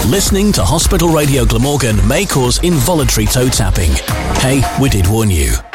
Listening to Hospital Radio Glamorgan may cause involuntary toe tapping. Hey, we did warn you.